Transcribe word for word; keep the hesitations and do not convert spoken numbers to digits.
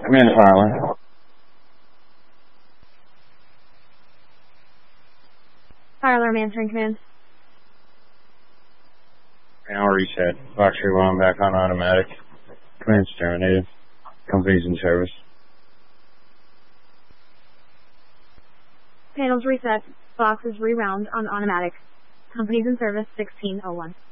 Command Firewire. Fire alarm answering command. Now reset. Box three one back on automatic. Command's terminated. Company's in service. Panels reset. Box is rewound on automatic. Company's in service sixteen oh one.